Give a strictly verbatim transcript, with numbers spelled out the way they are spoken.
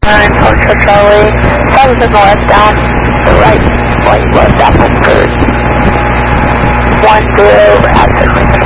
nine, Hotel Charlie, seven to the left down, the right, right, left apple first, one zero, outside.